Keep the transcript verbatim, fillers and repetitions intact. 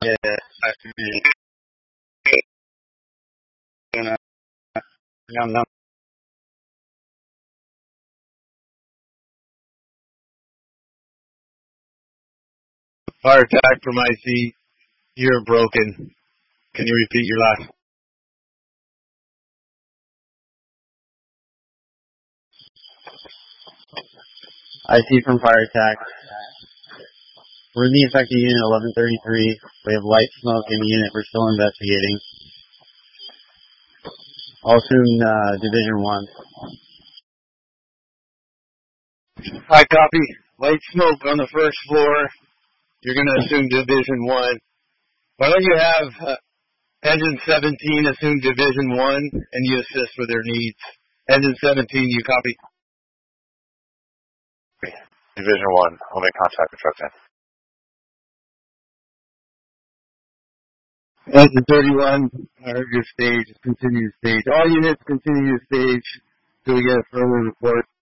Yeah, I see. Gonna, yum, yum. Fire attack from I C. You're broken. Can you repeat your last? I C from fire attack. We're in the affected unit eleven thirty-three. We have light smoke in the unit. We're still investigating. I'll assume uh, Division one. Hi, copy. Light smoke on the first floor. You're going to assume Division one. Why don't you have uh, Engine seventeen assume Division one and you assist with their needs? Engine seventeen, you copy? Division one, holding contact with truck ten. Engine thirty-one, I heard your stage. Continue stage. All units continue stage till we get a further report.